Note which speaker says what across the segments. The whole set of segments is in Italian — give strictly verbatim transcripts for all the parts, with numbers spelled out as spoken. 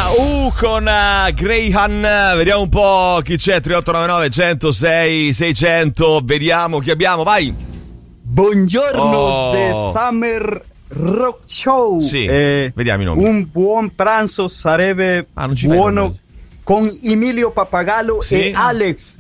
Speaker 1: U con uh, Greyhan. Vediamo un po' chi c'è. Tre otto nove nove uno zero sei sei zero zero. Vediamo chi abbiamo, vai.
Speaker 2: Buongiorno,
Speaker 1: oh.
Speaker 2: The Summer Rock Show.
Speaker 1: Sì,
Speaker 2: eh,
Speaker 1: vediamo i nomi.
Speaker 2: Un buon pranzo sarebbe
Speaker 1: ah,
Speaker 2: buono con Emilio Pappagallo
Speaker 1: sì.
Speaker 2: e Alex.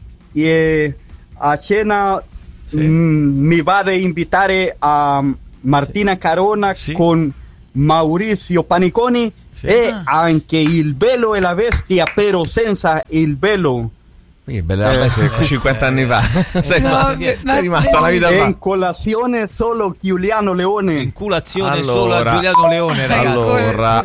Speaker 2: E a cena sì. mh, mi va a invitare a Martina Carona sì. con Maurizio Paniconi sì. e ah. anche il Bello e la Bestia, però senza il velo.
Speaker 1: Che bella, eh, cinquanta anni fa sei,
Speaker 3: no,
Speaker 1: sei
Speaker 3: ma,
Speaker 1: rimasta una vita fa.
Speaker 2: In colazione solo Giuliano Leone.
Speaker 4: In colazione
Speaker 1: allora,
Speaker 4: solo a Giuliano Leone, ragazzi.
Speaker 1: Allora,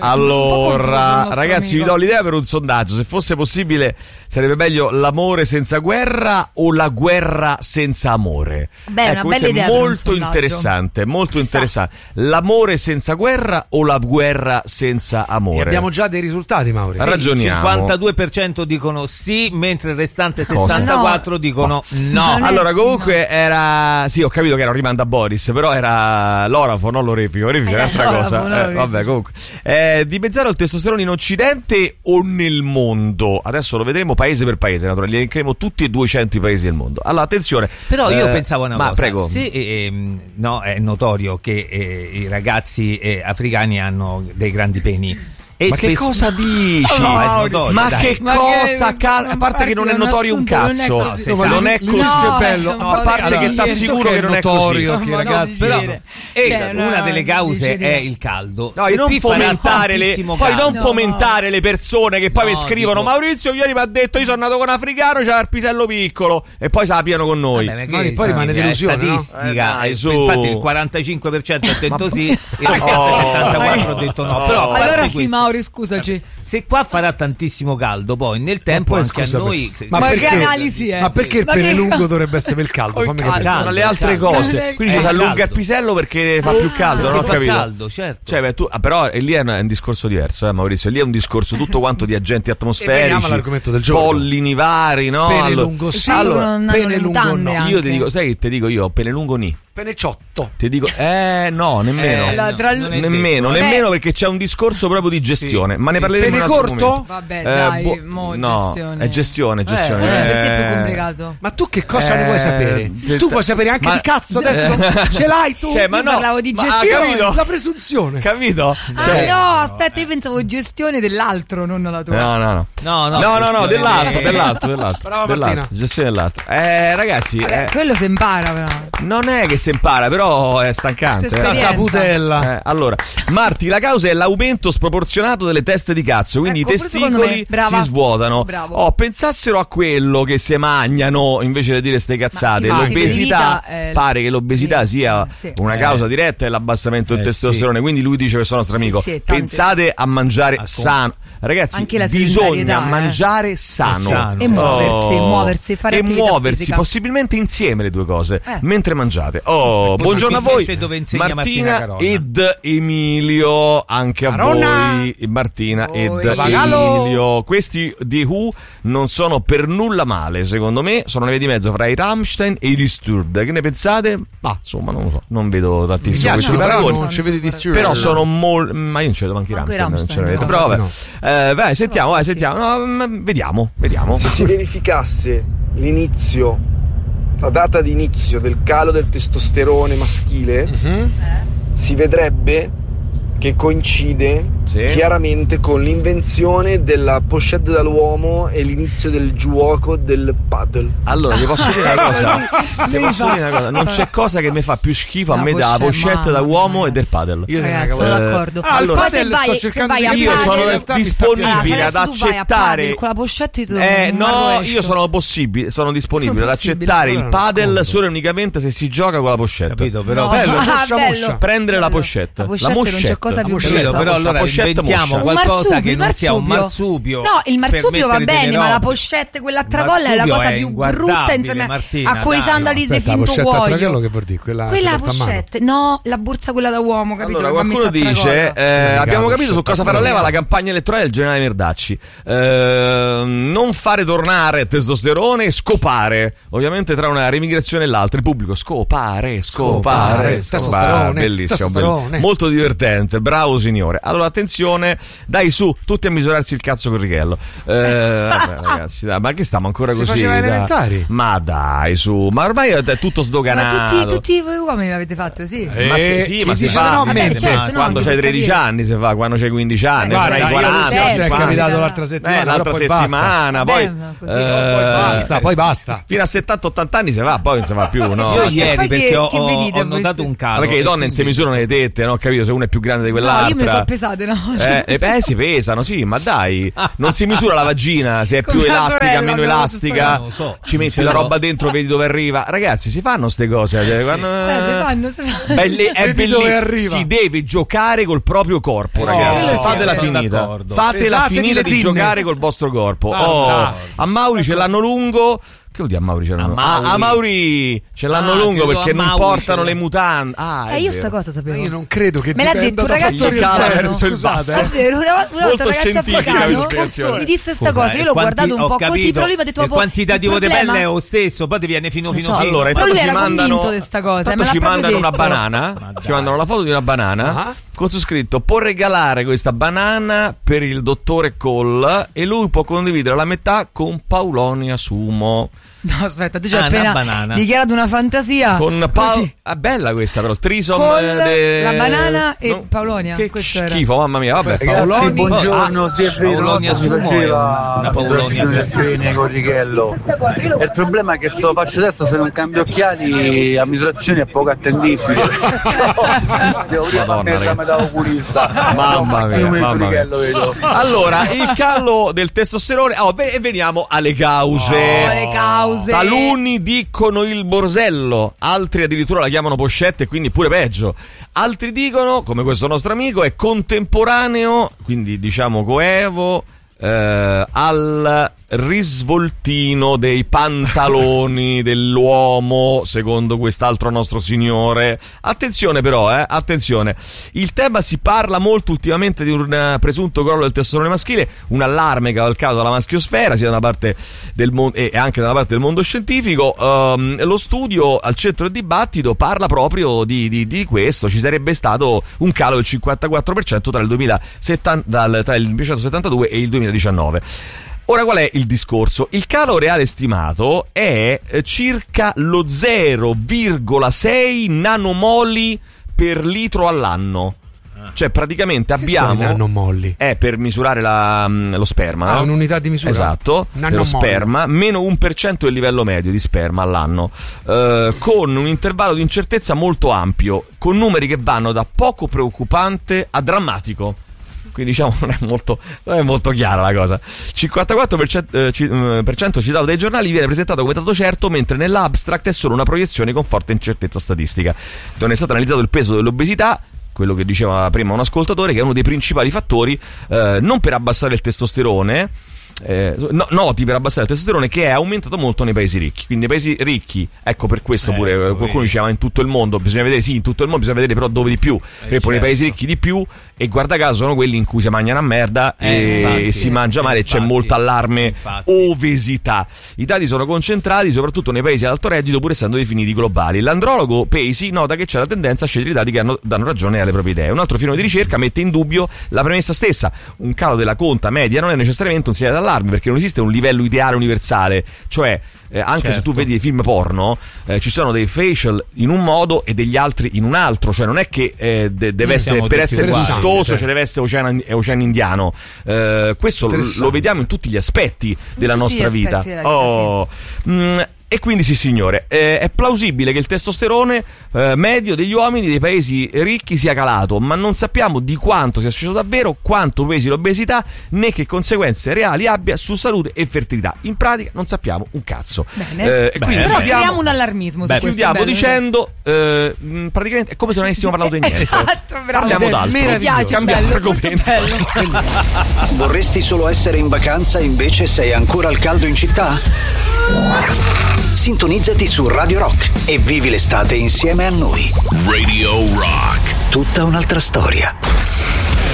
Speaker 1: allora ragazzi, vi do l'idea per un sondaggio. Se fosse possibile, sarebbe meglio l'amore senza guerra o la guerra senza amore?
Speaker 3: Beh,
Speaker 1: ecco,
Speaker 3: una bella idea.
Speaker 1: Molto interessante, molto interessante. L'amore senza guerra o la guerra senza amore?
Speaker 5: E abbiamo già dei risultati, Mauri.
Speaker 1: Sì, ragioniamo.
Speaker 4: Il cinquantadue per cento dicono sì, mentre il restante sessantaquattro no. dicono no.
Speaker 1: no. Allora, comunque
Speaker 3: no.
Speaker 1: era. Sì, ho capito che era un rimando a Boris, però era l'orafo, non l'orefico. L'orefico è un'altra cosa. Eh, vabbè, comunque. Eh, dimezzare il testosterone in Occidente o nel mondo? Adesso lo vedremo paese per paese, naturalmente. Li elencheremo tutti e duecento i paesi del mondo. Allora, attenzione.
Speaker 4: Però io
Speaker 1: eh,
Speaker 4: pensavo una
Speaker 1: ma
Speaker 4: cosa.
Speaker 1: Prego.
Speaker 4: Se, eh, no, è notorio che eh, i ragazzi eh, africani hanno dei grandi peni. E
Speaker 1: ma
Speaker 4: spesso...
Speaker 1: che cosa dici?
Speaker 4: No, è notorio,
Speaker 1: ma
Speaker 4: dai.
Speaker 1: che
Speaker 3: ma
Speaker 1: cosa?
Speaker 3: che,
Speaker 1: Cal- a parte che non è notorio un cazzo,
Speaker 3: non è così,
Speaker 1: no, non è così
Speaker 3: no,
Speaker 1: bello. No, a parte allora, che ti assicuro che non è
Speaker 5: notorio
Speaker 1: così.
Speaker 5: Che ragazzi,
Speaker 4: però, e
Speaker 3: cioè,
Speaker 4: una
Speaker 3: no,
Speaker 4: delle cause
Speaker 3: è
Speaker 4: il caldo.
Speaker 1: No,
Speaker 4: Se
Speaker 1: non fomentare le, poi
Speaker 4: caldo.
Speaker 1: non fomentare le persone che poi
Speaker 4: no,
Speaker 1: mi scrivono
Speaker 4: dico...
Speaker 1: Maurizio ieri mi ha detto io sono nato con un africano, c'era il pisello piccolo e poi sapiano con noi.
Speaker 4: Vabbè,
Speaker 5: no, poi rimane delusione,
Speaker 4: statistica.
Speaker 1: No? Eh, dai, su.
Speaker 4: Infatti il quarantacinque per cento ha detto sì, il restante settantaquattro per cento ha detto no. Però
Speaker 3: allora sì, Mauri, scusaci.
Speaker 4: Se qua farà tantissimo caldo, poi nel tempo
Speaker 5: poi,
Speaker 4: anche
Speaker 5: scusa,
Speaker 4: a noi.
Speaker 5: Ma,
Speaker 3: ma
Speaker 5: perché,
Speaker 3: che analisi è?
Speaker 5: Ma perché il
Speaker 3: ma
Speaker 5: pene
Speaker 3: che...
Speaker 5: lungo dovrebbe essere per il caldo? Fammi
Speaker 3: caldo.
Speaker 5: capire.
Speaker 1: Tra le altre
Speaker 4: caldo.
Speaker 1: cose, quindi ci si allunga il pisello perché fa più caldo,
Speaker 4: Ah,
Speaker 1: non ho
Speaker 4: fa
Speaker 1: capito.
Speaker 4: caldo, certo.
Speaker 1: Cioè, beh, tu, ah, però lì è un, è un discorso diverso, eh, Maurizio. Lì è un discorso tutto quanto di agenti atmosferici,
Speaker 5: all'argomento del giorno.
Speaker 1: pollini vari, no?
Speaker 5: Pene
Speaker 1: allora,
Speaker 5: lungo sì,
Speaker 1: allora,
Speaker 5: pene lungo no.
Speaker 1: Io ti dico, sai che ti dico io, pene lungo ni.
Speaker 5: Peneciotto.
Speaker 1: Ti dico, eh no, nemmeno.
Speaker 4: Eh,
Speaker 3: allora, tra
Speaker 4: no,
Speaker 3: l-
Speaker 1: nemmeno,
Speaker 3: detto,
Speaker 1: nemmeno
Speaker 3: eh.
Speaker 1: perché c'è un discorso proprio di gestione.
Speaker 4: Sì,
Speaker 1: ma ne
Speaker 4: sì,
Speaker 1: parleremo
Speaker 5: pene
Speaker 1: in un altro
Speaker 5: corto?
Speaker 1: momento.
Speaker 3: Vabbè,
Speaker 1: Eh,
Speaker 3: dai,
Speaker 1: bo-
Speaker 3: mo,
Speaker 1: no,
Speaker 3: gestione.
Speaker 1: è gestione, gestione.
Speaker 3: Eh, forse per te è più
Speaker 1: Eh,
Speaker 3: complicato.
Speaker 5: Ma tu che cosa
Speaker 1: Eh,
Speaker 5: ne vuoi sapere?
Speaker 1: te-
Speaker 5: Tu vuoi sapere anche
Speaker 1: ma-
Speaker 5: di cazzo adesso? Ce l'hai tu?
Speaker 1: Cioè, ma
Speaker 3: Io
Speaker 1: no,
Speaker 3: parlavo di
Speaker 1: ma-
Speaker 3: gestione.
Speaker 1: ah, capito?
Speaker 5: La presunzione.
Speaker 1: Capito?
Speaker 3: Ah
Speaker 1: Cioè-
Speaker 3: no, aspetta, io pensavo gestione dell'altro, non la tua.
Speaker 1: No, no, no.
Speaker 4: No, no,
Speaker 1: No, no, no,
Speaker 4: gestione
Speaker 1: dell'altro,
Speaker 4: delle-
Speaker 1: dell'altro, dell'altro.
Speaker 5: Brava
Speaker 1: dell'altro,
Speaker 5: Martina.
Speaker 1: gestione dell'altro. Eh, ragazzi,
Speaker 3: Vabbè,
Speaker 1: eh,
Speaker 3: quello si impara però.
Speaker 1: non è che si impara, però è stancante.
Speaker 3: Questa
Speaker 1: eh.
Speaker 5: La
Speaker 3: esperienza.
Speaker 5: saputella.
Speaker 1: Eh, allora, Marti, la causa è l'aumento sproporzionato delle teste di cazzo, quindi
Speaker 3: Ecco,
Speaker 1: i
Speaker 3: pure secondo
Speaker 1: testicoli
Speaker 3: me. Brava.
Speaker 1: si svuotano.
Speaker 3: Bravo.
Speaker 1: Oh, pensassero a quello che se mangiano invece di dire ste cazzate.
Speaker 3: Ma sì,
Speaker 1: L'obesità,
Speaker 3: sì, eh,
Speaker 1: pare che l'obesità
Speaker 3: sì,
Speaker 1: sia
Speaker 3: sì.
Speaker 1: una
Speaker 4: Eh.
Speaker 1: causa diretta dell'abbassamento del
Speaker 4: Eh,
Speaker 1: testosterone, quindi lui dice che sono nostro amico.
Speaker 3: Sì, sì, tante-
Speaker 1: Pensate a mangiare
Speaker 4: Ah,
Speaker 1: sano. Ragazzi,
Speaker 3: Anche la
Speaker 1: bisogna
Speaker 3: sedentarietà, eh.
Speaker 1: mangiare sano.
Speaker 4: Sano.
Speaker 3: E muoversi,
Speaker 1: Oh.
Speaker 3: muoversi, fare
Speaker 1: e
Speaker 3: attività
Speaker 1: muoversi,
Speaker 3: fisica.
Speaker 1: possibilmente insieme le due cose,
Speaker 3: Eh.
Speaker 1: mentre mangiate. Oh,
Speaker 4: Questo
Speaker 1: buongiorno a
Speaker 4: qui
Speaker 1: voi,
Speaker 4: invece dove insegna Martina
Speaker 1: Martina
Speaker 4: Caronna.
Speaker 1: ed Emilio, anche a
Speaker 5: Caronna.
Speaker 1: voi, Martina
Speaker 3: Voi.
Speaker 1: ed
Speaker 5: Pappagallo.
Speaker 1: Emilio. Questi di Who non sono per nulla male, secondo me, sono le vie di mezzo fra i Rammstein e i Disturbed. Che ne pensate? Ma insomma, non lo so, non vedo
Speaker 5: Mi
Speaker 1: tantissimo questi
Speaker 5: piacciono, però
Speaker 1: paragoni.
Speaker 5: non ci vedi di più.
Speaker 1: Però sono molto. Ma io non ci vedo manchi i
Speaker 3: Manco i
Speaker 1: Rammstein, non ce ne vedo.
Speaker 3: Rammstein,
Speaker 1: Però
Speaker 5: no.
Speaker 1: vabbè. Eh, vai, sentiamo, vai, sentiamo. No, mm, vediamo, vediamo.
Speaker 6: Se si verificasse l'inizio, la data di inizio del calo del testosterone maschile,
Speaker 5: Mhm.
Speaker 6: si vedrebbe che coincide
Speaker 1: Sì.
Speaker 6: chiaramente con l'invenzione della pochette dall'uomo e l'inizio del gioco del paddle.
Speaker 1: Allora, ti posso dire una cosa? Ti posso dire una cosa? Non c'è cosa che mi fa più schifo a
Speaker 3: La
Speaker 1: me della
Speaker 3: pochette,
Speaker 1: pochette da
Speaker 3: mamma,
Speaker 1: uomo e del
Speaker 3: ragazzi.
Speaker 1: padel.
Speaker 5: Io
Speaker 3: Ragazzi,
Speaker 5: sono
Speaker 3: sono
Speaker 1: Eh,
Speaker 3: d'accordo.
Speaker 5: Ah,
Speaker 1: allora,
Speaker 3: Poi se
Speaker 5: padel
Speaker 3: vai,
Speaker 5: sto
Speaker 3: se
Speaker 5: cercando
Speaker 3: vai
Speaker 5: di
Speaker 3: a
Speaker 1: io
Speaker 3: padel,
Speaker 1: sono
Speaker 5: mi sta- mi sta
Speaker 1: disponibile
Speaker 3: allora, se
Speaker 1: ad
Speaker 3: adesso tu vai a
Speaker 1: accettare.
Speaker 3: padel con la pochette ti do
Speaker 1: Eh,
Speaker 3: un
Speaker 1: no,
Speaker 3: rovescio.
Speaker 1: io sono possibile, sono disponibile
Speaker 3: Sono
Speaker 1: ad
Speaker 3: possibile.
Speaker 1: accettare il
Speaker 5: Allora,
Speaker 1: padel
Speaker 5: scomodo.
Speaker 1: solo e unicamente se si gioca con la pochette.
Speaker 4: Capito, però
Speaker 3: No,
Speaker 5: bello,
Speaker 3: ah,
Speaker 5: moscia,
Speaker 3: bello.
Speaker 5: moscia.
Speaker 1: Prendere la
Speaker 3: Bello.
Speaker 1: pochette.
Speaker 3: La pochette
Speaker 1: La
Speaker 3: non c'è
Speaker 1: moschetta.
Speaker 3: cosa più
Speaker 1: La
Speaker 4: Capito,
Speaker 1: moschetta,
Speaker 4: però
Speaker 1: la
Speaker 4: allora
Speaker 1: pochetta
Speaker 4: inventiamo
Speaker 1: moscia.
Speaker 3: Un
Speaker 4: qualcosa
Speaker 3: marsupio,
Speaker 4: che
Speaker 3: il
Speaker 4: non sia un
Speaker 3: marsupio.
Speaker 4: marsupio.
Speaker 3: No, il
Speaker 4: per
Speaker 3: marsupio va
Speaker 4: mettere
Speaker 3: bene,
Speaker 4: delle
Speaker 3: ma la
Speaker 4: robe.
Speaker 3: pochette, quella a
Speaker 4: Il
Speaker 3: tracolla, è la
Speaker 4: marsupio
Speaker 3: cosa
Speaker 4: è
Speaker 3: più
Speaker 4: inguardabile,
Speaker 3: brutta insieme
Speaker 4: Martina,
Speaker 3: a quei
Speaker 4: dai,
Speaker 3: sandali
Speaker 4: no.
Speaker 3: di
Speaker 5: Aspetta, la
Speaker 3: finto
Speaker 5: pochette a tracolla
Speaker 3: cuoio.
Speaker 5: che vuol dire? Quella
Speaker 3: Quella
Speaker 5: si porta a mano.
Speaker 3: pochette, no, la borsa quella da uomo, capito?
Speaker 1: Allora,
Speaker 3: che va
Speaker 1: qualcuno
Speaker 3: messa a
Speaker 1: dice:
Speaker 3: tracolla.
Speaker 1: eh,
Speaker 5: Come
Speaker 1: abbiamo
Speaker 5: cavolo,
Speaker 1: capito su cosa farà leva la campagna elettorale del generale Merdacci. Eh, non fare tornare testosterone e scopare. Ovviamente tra una remigrazione e l'altra, il pubblico scopare, scopare,
Speaker 5: Scopare,
Speaker 1: scopare.
Speaker 5: testosterone,
Speaker 1: Bellissimo,
Speaker 5: testosterone.
Speaker 1: bello. Molto divertente, bravo signore. Allora, attenzione. attenzione, dai su, tutti a misurarsi il cazzo col righello. Eh, vabbè, ragazzi, dai, ma che stiamo ancora
Speaker 5: si
Speaker 1: così?
Speaker 5: faceva elementari.
Speaker 1: Ma dai, su, ma ormai è tutto sdoganato.
Speaker 3: Ma tutti, tutti voi uomini l'avete fatto, sì.
Speaker 1: Eh, ma sì, sì, ma si fa
Speaker 5: no,
Speaker 3: vabbè, certo,
Speaker 1: quando
Speaker 3: no,
Speaker 1: c'hai tredici anni si fa, quando c'hai quindici anni,
Speaker 5: Guarda,
Speaker 1: c'hai
Speaker 5: io
Speaker 1: quaranta,
Speaker 5: certo, è
Speaker 1: cinquanta.
Speaker 5: capitato l'altra settimana,
Speaker 1: Eh, l'altra
Speaker 5: poi
Speaker 1: settimana,
Speaker 3: basta.
Speaker 1: poi,
Speaker 3: Vabbè, così,
Speaker 1: eh,
Speaker 5: poi basta, poi basta.
Speaker 1: Fino a settanta ottanta anni si va, poi non si va più, no?
Speaker 4: Io
Speaker 3: E
Speaker 4: ieri
Speaker 3: poi
Speaker 4: perché
Speaker 3: che-
Speaker 4: ho,
Speaker 3: che
Speaker 4: ho-
Speaker 3: vedete
Speaker 4: ho
Speaker 3: voi
Speaker 4: notato
Speaker 3: stessi?
Speaker 4: un calo.
Speaker 1: Perché le
Speaker 4: e
Speaker 1: donne non
Speaker 4: quindi-
Speaker 1: si misurano le tette, no? Capito? Se una è più grande di quell'altra.
Speaker 3: No, io mi sono pesate, no?
Speaker 1: Eh, e beh, si pesano, sì, ma dai, non si misura la vagina, se è più
Speaker 3: Come la
Speaker 1: elastica,
Speaker 3: sorella,
Speaker 1: meno
Speaker 3: abbiamo
Speaker 1: elastica,
Speaker 4: Non lo so.
Speaker 1: ci metti la roba dentro, vedi dove arriva. Ragazzi, si fanno ste cose. Cioè, quando-
Speaker 3: Eh, si fanno, si fanno.
Speaker 1: Belle- è
Speaker 5: Vedi dove
Speaker 1: belli-
Speaker 5: arriva.
Speaker 1: si deve giocare col proprio corpo, ragazzi.
Speaker 3: quello sì,
Speaker 1: Fatela
Speaker 4: sono
Speaker 1: finita.
Speaker 4: d'accordo.
Speaker 1: Fatela
Speaker 5: Pesatevi
Speaker 1: finita
Speaker 5: le
Speaker 1: di
Speaker 5: zinne.
Speaker 1: giocare col vostro corpo.
Speaker 5: Basta.
Speaker 1: Oh, a Mauri ce l'hanno lungo. Che vuol dire a Mauri ce l'hanno
Speaker 4: A
Speaker 1: lungo?
Speaker 4: Mauri.
Speaker 1: Ah, a Mauri ce l'hanno
Speaker 4: Ah,
Speaker 1: lungo
Speaker 4: credo
Speaker 1: perché
Speaker 4: a
Speaker 1: non
Speaker 4: Mauri
Speaker 1: portano
Speaker 4: ce
Speaker 1: le
Speaker 4: l'hanno.
Speaker 1: mutande. Ah, è
Speaker 3: Eh, io
Speaker 1: vero.
Speaker 3: sta cosa sapevo.
Speaker 5: Io non credo che
Speaker 3: Me l'ha
Speaker 5: dipenda
Speaker 3: detto un
Speaker 5: da
Speaker 3: ragazzo
Speaker 5: fattori
Speaker 1: cala
Speaker 3: africano.
Speaker 1: verso il
Speaker 5: Scusate,
Speaker 1: basso.
Speaker 3: È vero, una, una volta
Speaker 1: Molto
Speaker 3: un ragazzo
Speaker 1: scientifica la
Speaker 3: africano
Speaker 1: spiegazione.
Speaker 3: mi disse sta
Speaker 4: Scusa,
Speaker 3: cosa, io
Speaker 4: eh,
Speaker 3: l'ho
Speaker 4: quanti-
Speaker 3: guardato un
Speaker 4: ho
Speaker 3: po' così,
Speaker 4: capito,
Speaker 3: però lui mi ha detto
Speaker 4: il
Speaker 3: proprio,
Speaker 4: quantitativo
Speaker 3: il
Speaker 4: di
Speaker 3: problema-
Speaker 4: pelle è lo stesso, poi ti viene fino
Speaker 3: Non
Speaker 4: fino
Speaker 3: so,
Speaker 4: fino.
Speaker 1: Allora,
Speaker 3: però
Speaker 1: intanto
Speaker 3: lui
Speaker 1: ci
Speaker 3: era
Speaker 1: mandano,
Speaker 3: convinto di sta cosa,
Speaker 1: intanto
Speaker 3: me l'ha
Speaker 1: ci
Speaker 3: proprio
Speaker 1: mandano una
Speaker 3: detto.
Speaker 1: banana,
Speaker 4: Ma
Speaker 1: ci
Speaker 4: dai.
Speaker 1: mandano la foto di una banana
Speaker 5: Ah.
Speaker 1: con su scritto: può regalare questa banana per il dottore Cole e lui può condividere la metà con Paulonia Sumo.
Speaker 3: No, aspetta, tu ci hai
Speaker 4: Ah, una
Speaker 3: appena
Speaker 4: banana.
Speaker 3: dichiarato una fantasia.
Speaker 1: Con Paolo,
Speaker 3: Così.
Speaker 1: ah, bella questa però, trisom
Speaker 3: Con
Speaker 1: eh, de-
Speaker 3: la banana e
Speaker 1: no,
Speaker 3: Paulonia,
Speaker 1: che
Speaker 3: questo era.
Speaker 1: schifo, mamma mia, vabbè.
Speaker 5: Paoloni,
Speaker 7: buongiorno,
Speaker 4: Ah,
Speaker 7: sì, è vero,
Speaker 4: Paulonia
Speaker 7: mi
Speaker 4: Sumo
Speaker 7: faceva
Speaker 4: è una Paulonia
Speaker 7: del
Speaker 4: classica.
Speaker 7: pene con righello. E il problema è che se lo faccio adesso, se non cambio occhiali, a misurazione è poco attendibile. Devo prima
Speaker 1: Madonna,
Speaker 7: fare l'esame
Speaker 1: ragazzi.
Speaker 7: da oculista.
Speaker 1: Mamma mia,
Speaker 7: Io mi
Speaker 1: mamma mia.
Speaker 7: righello, vedo.
Speaker 1: Allora, il calo del testosterone. Oh, beh, e veniamo alle cause.
Speaker 3: Oh, le cause.
Speaker 1: Taluni dicono il borsello, altri addirittura la chiamano pochette e quindi pure peggio. Altri dicono, come questo nostro amico, è contemporaneo, quindi diciamo coevo, eh, al risvoltino dei pantaloni dell'uomo, secondo quest'altro nostro signore. Attenzione però, eh, attenzione. Il tema si parla molto ultimamente di un eh, presunto crollo del testosterone maschile, un allarme cavalcato dalla maschiosfera, sia da una parte del mondo e anche dalla parte del mondo scientifico. Um, lo studio al centro del dibattito parla proprio di, di, di questo. Ci sarebbe stato un calo del cinquantaquattro per cento tra il, duemilasettanta, dal, tra il millenovecentosettantadue e il duemiladiciannove. Ora, qual è il discorso? Il calo reale stimato è circa lo zero virgola sei nanomoli per litro all'anno. Cioè, praticamente abbiamo.
Speaker 5: nanomolli?
Speaker 1: È per misurare la, lo sperma.
Speaker 5: Ah,
Speaker 1: no?
Speaker 5: un'unità di misura.
Speaker 1: Esatto.
Speaker 5: Nanomolli.
Speaker 1: Dello sperma, meno un per cento del livello medio di sperma all'anno. Eh, con un intervallo di incertezza molto ampio, con numeri che vanno da poco preoccupante a drammatico. Quindi diciamo non è molto, non è molto chiara la cosa. cinquantaquattro per cento, eh, ci- per cento citato dai giornali viene presentato come dato certo, mentre nell'abstract è solo una proiezione con forte incertezza statistica. Non è stato analizzato il peso dell'obesità, quello che diceva prima un ascoltatore, che è uno dei principali fattori, eh, non per abbassare il testosterone, eh, no, noti per abbassare il testosterone, che è aumentato molto nei paesi ricchi. Quindi nei paesi ricchi, ecco, per questo pure
Speaker 4: Ecco,
Speaker 1: eh, qualcuno
Speaker 4: vedi.
Speaker 1: diceva in tutto il mondo, bisogna vedere, sì, in tutto il mondo bisogna vedere però dove di più, perché poi nei
Speaker 4: certo.
Speaker 1: paesi ricchi di più, e guarda caso sono quelli in cui si mangiano a merda
Speaker 4: Eh,
Speaker 1: e
Speaker 4: infatti,
Speaker 1: si mangia male, e c'è
Speaker 4: infatti,
Speaker 1: molto allarme
Speaker 4: infatti.
Speaker 1: obesità. I dati sono concentrati soprattutto nei paesi ad alto reddito, pur essendo definiti globali. L'andrologo Pacey nota che c'è la tendenza a scegliere i dati che hanno, danno ragione alle proprie idee. Un altro filone di ricerca mette in dubbio la premessa stessa: un calo della conta media non è necessariamente un segnale d'allarme, perché non esiste un livello ideale universale, cioè eh, anche
Speaker 4: Certo.
Speaker 1: se tu vedi dei film porno, eh, ci sono dei facial in un modo e degli altri in un altro, cioè non è che eh, de- deve
Speaker 4: Noi
Speaker 1: essere,
Speaker 4: siamo
Speaker 1: per
Speaker 4: tutti
Speaker 1: essere
Speaker 4: uguali,
Speaker 1: gustoso
Speaker 5: sì.
Speaker 1: ci deve essere oceano, oceano indiano. Eh, questo lo,
Speaker 5: Interessante.
Speaker 1: lo vediamo in tutti gli aspetti della
Speaker 3: tutti gli
Speaker 1: nostra
Speaker 3: aspetti
Speaker 1: vita.
Speaker 3: della vita,
Speaker 1: Oh. Mm, e quindi sì signore, eh, è plausibile che il testosterone eh, medio degli uomini dei paesi ricchi sia calato, ma non sappiamo di quanto sia sceso davvero, quanto pesi l'obesità, né che conseguenze reali abbia su salute e fertilità. In pratica non sappiamo un cazzo.
Speaker 3: Bene.
Speaker 1: Eh, e
Speaker 4: Bene.
Speaker 1: quindi
Speaker 3: Però
Speaker 1: chiudiamo-
Speaker 3: creiamo un allarmismo su
Speaker 4: Beh,
Speaker 3: questo.
Speaker 1: chiudiamo
Speaker 3: è bello,
Speaker 1: dicendo eh, mh, praticamente è come se non avessimo parlato di niente.
Speaker 3: Esatto, bravo.
Speaker 1: Parliamo d'altro.
Speaker 3: Mi piace,
Speaker 1: Cambiamo
Speaker 3: bello, molto
Speaker 1: argomento.
Speaker 3: bello.
Speaker 8: Vorresti solo essere in vacanza, invece sei ancora al caldo in città? Sintonizzati su Radio Rock e vivi l'estate insieme a noi.
Speaker 9: Radio Rock.
Speaker 8: Tutta un'altra storia.